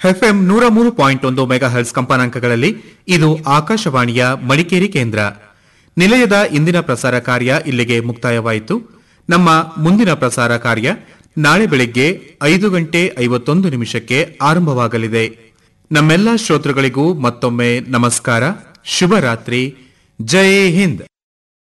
FM 103.1 megahertz ಕಂಪನಾಂಕಗಳಲ್ಲಿ ಇದು ಆಕಾಶವಾಣಿಯ ಮಡಿಕೇರಿ ಕೇಂದ್ರ. ನಿಲಯದ ಇಂದಿನ ಪ್ರಸಾರ ಕಾರ್ಯ ಇಲ್ಲಿಗೆ ಮುಕ್ತಾಯವಾಯಿತು. ನಮ್ಮ ಮುಂದಿನ ಪ್ರಸಾರ ಕಾರ್ಯ ನಾಳೆ ಬೆಳಿಗ್ಗೆ 5:51 ಆರಂಭವಾಗಲಿದೆ. ನಮ್ಮೆಲ್ಲ ಶ್ರೋತೃಗಳಿಗೂ ಮತ್ತೊಮ್ಮೆ ನಮಸ್ಕಾರ, ಶುಭರಾತ್ರಿ, ಜೈ ಹಿಂದ್.